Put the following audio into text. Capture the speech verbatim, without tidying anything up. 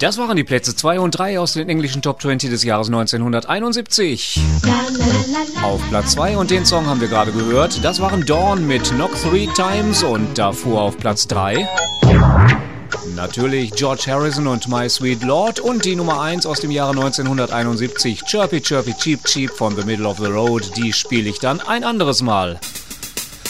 Das waren die Plätze zwei und drei aus den englischen Top zwanzig des Jahres neunzehnhunderteinundsiebzig. Auf Platz zwei, und den Song haben wir gerade gehört, das waren Dawn mit Knock Three Times, und davor auf Platz drei natürlich George Harrison und My Sweet Lord, und die Nummer eins aus dem Jahre neunzehnhunderteinundsiebzig, Chirpy Chirpy Cheep Cheep von The Middle of the Road, die spiele ich dann ein anderes Mal.